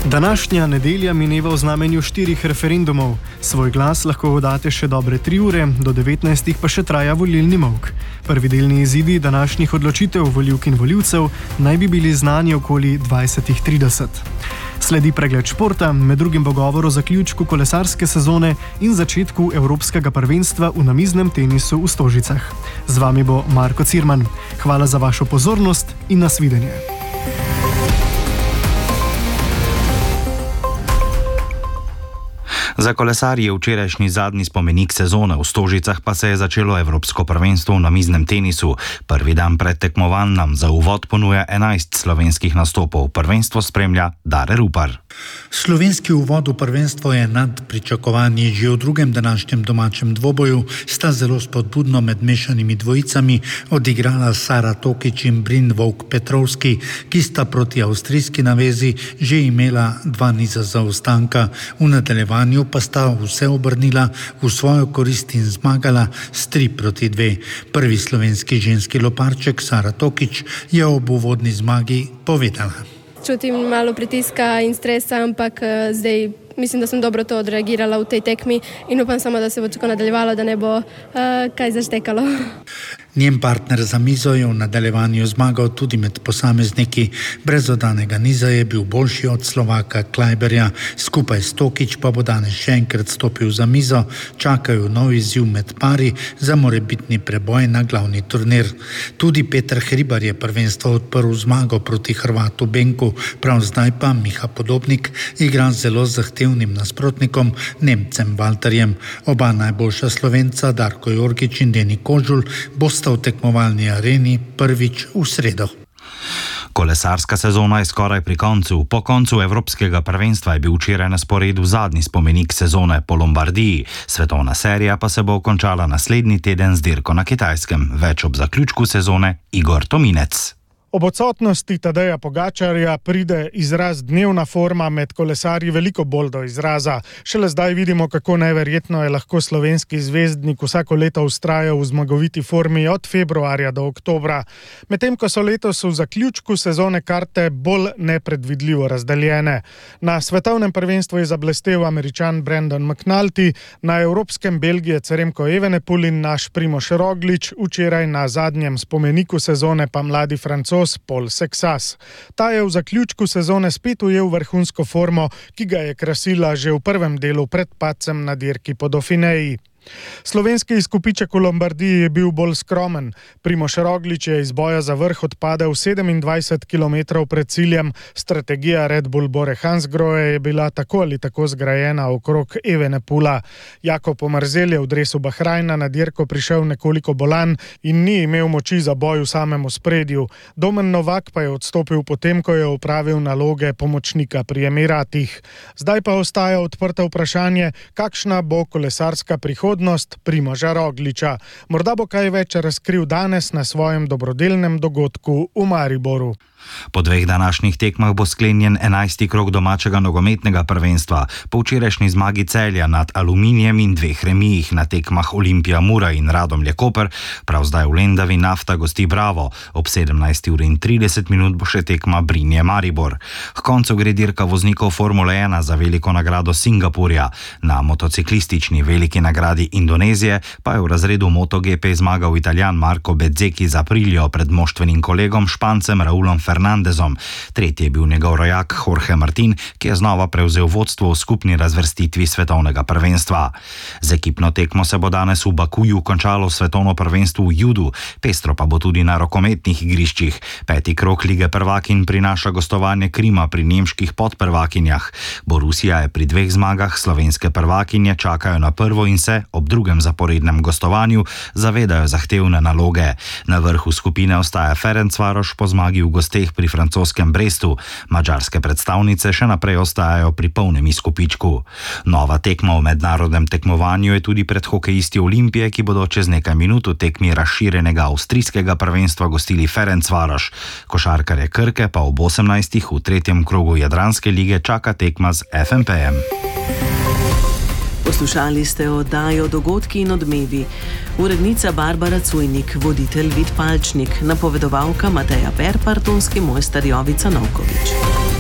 Današnja nedelja mineva v znamenju 4 referendumov. Svoj glas lahko oddate še dobre 3 ure, do 19 pa še traja volilni molk. Prvi delni izidi današnjih odločitev volivk in volivcev naj bi bili znani okoli 20:30. Sledi pregled športa, med drugim bo govor o zaključku kolesarske sezone in začetku Evropskega prvenstva v namiznem tenisu v Stožicah. Z vami bo Marko Cirman. Hvala za vašo pozornost in nasvidenje. Za kolesarje je včerajšnji zadnji spomenik sezone, v Stožicah pa se je začelo Evropsko prvenstvo v namiznem tenisu. Prvi dan pred tekmovanjem nam za uvod ponuja 11 slovenskih nastopov. Prvenstvo spremlja Dare Rupar. Slovenski uvod v prvenstvo je nad pričakovanji. Že v drugem današnjem domačem dvoboju sta zelo spodbudno med mešanimi dvojicami odigrala Sara Tokić in Brynn Volk-Petrovski, ki sta proti avstrijski navezi že imela 2 niza zaostanka. V nadaljevanju pa sta vse obrnila v svojo korist in zmagala s 3-2. Prvi slovenski ženski loparček Sara Tokić je ob uvodni zmagi povedala. Čutim malo pritiska in stresa, ampak zdaj mislim, da sem dobro to odreagirala v tej tekmi in upam samo, da se bo tako nadaljevalo, da ne bo kaj zaštekalo. Njen partner za mizo je v nadaljevanju zmagal tudi med posamezniki. Brez oddanega niza je bil boljši od Slovaka Klajberja. Skupaj s Tokić pa bo danes še enkrat stopil za mizo. Čakajo nov izziv med pari za morebitni preboj na glavni turnir. Tudi Peter Hribar je prvenstvo odprl zmago proti Hrvatu Benku. Prav zdaj pa Miha Podobnik igra zelo zahtevnim nasprotnikom, Nemcem Valterjem. Oba najboljša Slovenca, Darko Jorgić in Deni Kožul, bosta v tekmovalni areni prvič v sredo. Kolesarska sezona je skoraj pri koncu. Po koncu Evropskega prvenstva je bil včeraj na sporedu zadnji spomenik sezone po Lombardiji. Svetovna serija pa se bo končala naslednji teden z dirko na Kitajskem. Več ob zaključku sezone Igor Tominec. Ob odsotnosti Tadeja Pogačarja pride izraz dnevna forma med kolesarji veliko bolj do izraza. Šele zdaj vidimo, kako neverjetno je lahko slovenski zvezdnik vsako leto vztrajal v zmagoviti formi od februarja do oktobra. Medtem ko so letos v zaključku sezone karte bolj nepredvidljivo razdeljene. Na svetovnem prvenstvu je zablestel Američan Brandon McNulty, na evropskem Belgijec Remco Evenepoel in naš Primož Roglič, včeraj na zadnjem spomeniku sezone pa mladi Francoz Paul Sexas. Ta je v zaključku sezone spet ujel vrhunsko formo, ki ga je krasila že v prvem delu pred padcem na dirki po Dauphineji. Slovenski izkupiček v Lombardiji je bil bolj skromen. Primož Roglič je iz boja za vrh odpadel 27 km pred ciljem. Strategija Red Bull Bore Hansgrohe je bila tako ali tako zgrajena okrog Evenepoela. Jakob Omerzel je v dresu Bahrajna na dirko prišel nekoliko bolan in ni imel moči za boj v samem ospredju. Domen Novak pa je odstopil potem, ko je opravil naloge pomočnika pri Emiratih. Zdaj pa ostaja odprto vprašanje, kakšna bo kolesarska prihodnost Primoža Rogliča. Morda bo kaj več razkril danes na svojem dobrodelnem dogodku v Mariboru. Po 2 današnjih tekmah bo sklenjen 11. krog domačega nogometnega prvenstva. Po včerajšnji zmagi Celja nad Aluminijem in 2 remijih na tekmah Olimpija Mura in Radomlje Koper, prav zdaj v Lendavi Nafta gosti Bravo. Ob 17:30 bo še tekma Brinje Maribor. K koncu gre dirka voznikov Formule 1 za veliko nagrado Singapurja. Na motociklistični veliki nagradi Indonezije pa je v razredu MotoGP zmagal Italijan Marco Bezzecchi z Aprilio pred moštvenim kolegom Špancem Raulom Fernandezom. Tretji je bil njegov rojak Jorge Martin, ki je znova prevzel vodstvo v skupni razvrstitvi svetovnega prvenstva. Z ekipno tekmo se bo danes v Bakuju končalo svetovno prvenstvo v judu, pestro pa bo tudi na rokometnih igriščih. 5. krog Lige prvakinj prinaša gostovanje Krima pri nemških podprvakinjah. Borussia je pri 2 zmagah, slovenske prvakinje čakajo na prvo in se ob drugem zaporednem gostovanju zavedajo zahtevne naloge. Na vrhu skupine ostaja Ferencvaroš po zmagi v gosteh pri francoskem Brestu. Madžarske predstavnice še naprej ostajajo pri polnem izkupičku. Nova tekma v mednarodnem tekmovanju je tudi pred hokejisti Olimpije, ki bodo čez nekaj minut v tekmi razširjenega avstrijskega prvenstva gostili Ferencvaroš. Košarkarje Krke pa ob 18. v 3. krogu Jadranske lige čaka tekma z FMP-jem. Poslušali ste oddajo Dogodki in odmevi. Urednica Barbara Cujnik, voditelj Vid Palčnik, napovedovalka Mateja Perpar, tonski mojster Jovica Novković.